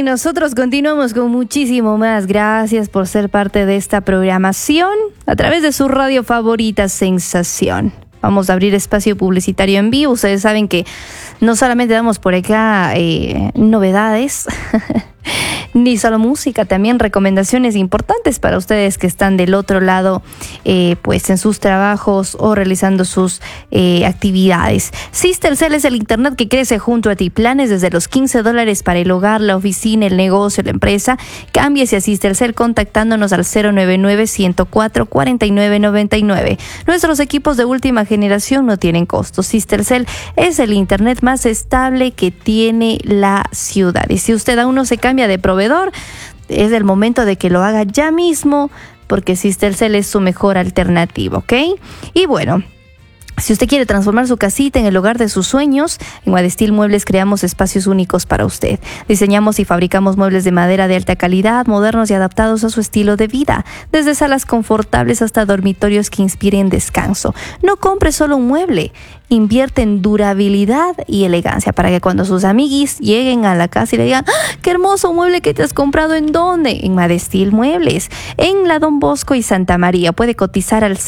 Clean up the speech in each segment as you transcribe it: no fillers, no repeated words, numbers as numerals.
nosotros continuamos con muchísimo más. Gracias por ser parte de esta programación a través de su radio favorita, Sensación. Vamos a abrir espacio publicitario en vivo. Ustedes saben que no solamente damos por acá novedades, ni solo música, también recomendaciones importantes para ustedes que están del otro lado, pues en sus trabajos o realizando sus actividades. Sistercell es el internet que crece junto a ti. Planes desde los $15 para el hogar, la oficina, el negocio, la empresa. Cámbiese a Sistercell contactándonos al 099-104-4999. Nuestros equipos de última generación no tienen costo. Sistercell es el internet más estable que tiene la ciudad. Y si usted aún no se cambia de proveedor, es el momento de que lo haga ya mismo, porque Sistercell es su mejor alternativa, ¿ok? Y bueno, si usted quiere transformar su casita en el hogar de sus sueños, en Guadestil Muebles creamos espacios únicos para usted. Diseñamos y fabricamos muebles de madera de alta calidad, modernos y adaptados a su estilo de vida, desde salas confortables hasta dormitorios que inspiren descanso. No compre solo un mueble, invierte en durabilidad y elegancia para que cuando sus amiguis lleguen a la casa y le digan: ¡ah, qué hermoso mueble que te has comprado! ¿En dónde? En Guadestil Muebles, en la Don Bosco y Santa María. Puede cotizar al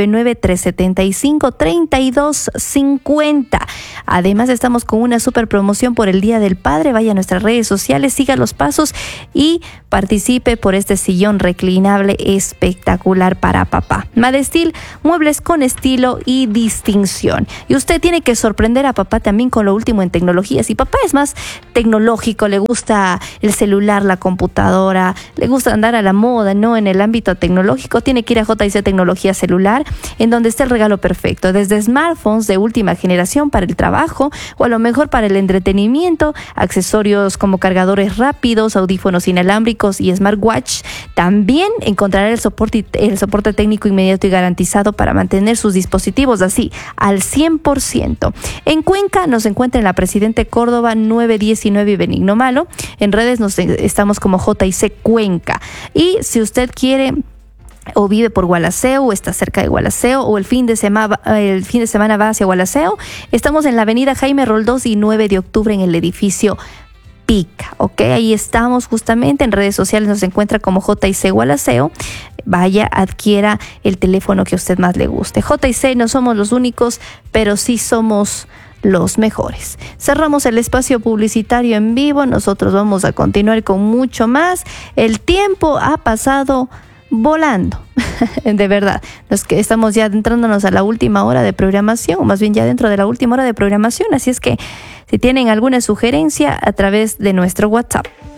099-375-3250. Además, estamos con una super promoción por el Día del Padre. Vaya a nuestras redes sociales, siga los pasos y participe por este sillón reclinable espectacular para papá. Guadestil Muebles con estilo y distinción. Y usted tiene que sorprender a papá también con lo último en tecnología. Si papá es más tecnológico, le gusta el celular, la computadora, le gusta andar a la moda, ¿no? En el ámbito tecnológico, tiene que ir a JIC Tecnología Celular, en donde está el regalo perfecto. Desde smartphones de última generación para el trabajo o a lo mejor para el entretenimiento, accesorios como cargadores rápidos, audífonos inalámbricos y smartwatch. También encontrará el soporte técnico inmediato y garantizado para mantener sus dispositivos así al 100%. En Cuenca nos encuentra en la Presidente Córdoba 919 y Benigno Malo. En redes estamos como JIC Cuenca. Y si usted quiere o vive por Gualaceo o está cerca de Gualaceo o el fin de semana va hacia Gualaceo, estamos en la avenida Jaime Roldós y 9 de octubre en el edificio Pica, ¿ok? Ahí estamos justamente. En redes sociales nos encuentra como JIC Gualaceo. Vaya, adquiera el teléfono que a usted más le guste. JIC no somos los únicos, pero sí somos los mejores. Cerramos el espacio publicitario en vivo. Nosotros vamos a continuar con mucho más. El tiempo ha pasado volando, de verdad. Los que estamos ya adentrándonos a la última hora de programación, o más bien ya dentro de la última hora de programación, así es que si tienen alguna sugerencia a través de nuestro WhatsApp.